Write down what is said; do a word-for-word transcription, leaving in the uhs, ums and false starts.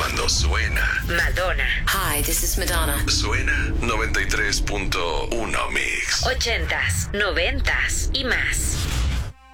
cuando suena Madonna. Hi, this is Madonna. Suena noventa y tres punto uno Mix. Ochentas, noventas y más.